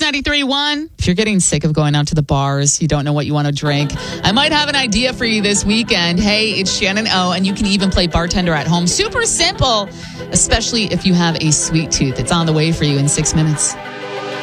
93.1. If you're getting sick of going out to the bars, you don't know what you want to drink, I might have an idea for you this weekend. Hey, it's Shannon O, and you can even play bartender at home. Super simple, especially if you have a sweet tooth. It's on the way for you in 6 minutes.